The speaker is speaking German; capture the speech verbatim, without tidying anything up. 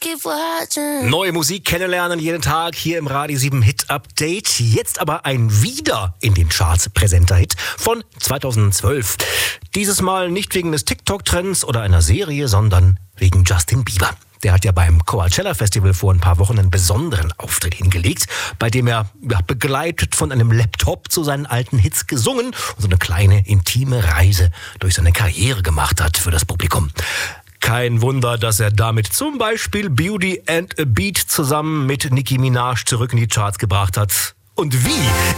keep watching. Neue Musik kennenlernen jeden Tag hier im Radio sieben Hit Update. Jetzt aber ein wieder in den Charts präsenter Hit von zweitausendzwölf. Dieses Mal nicht wegen des TikTok-Trends oder einer Serie, sondern wegen Justin Bieber. Der hat ja beim Coachella Festival vor ein paar Wochen einen besonderen Auftritt hingelegt, bei dem er ja, begleitet von einem Laptop zu seinen alten Hits gesungen und so eine kleine intime Reise durch seine Karriere gemacht hat für das Publikum. Kein Wunder, dass er damit zum Beispiel Beauty and a Beat zusammen mit Nicki Minaj zurück in die Charts gebracht hat. Und wie